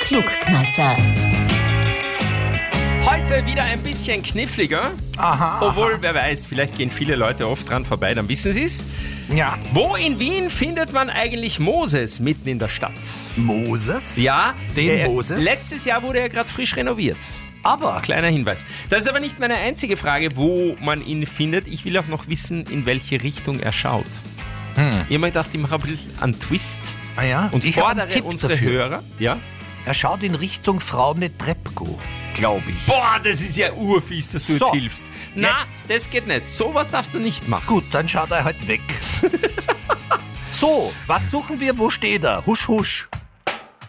Klugknacker. Heute wieder ein bisschen kniffliger. Obwohl, wer weiß, vielleicht gehen viele Leute oft dran vorbei, dann wissen sie es. Ja. Wo in Wien findet man eigentlich Moses mitten in der Stadt? Moses? Ja, Den Moses? Letztes Jahr wurde er gerade frisch renoviert. Aber Kleiner Hinweis. Das ist aber nicht meine einzige Frage, wo man ihn findet. Ich will auch noch wissen, in welche Richtung er schaut. Ich habe mir gedacht, ich mache ein bisschen einen Twist und ich hab einen fordere Tipp unsere dafür. Hörer. Ja? Er schaut in Richtung Frauene Trepko, glaube ich. Boah, das ist ja urfies, dass du So, jetzt hilfst. Na, jetzt. das geht nicht. Sowas darfst du nicht machen. Gut, dann schaut er halt weg. So, was suchen wir? Wo steht er? Husch, husch.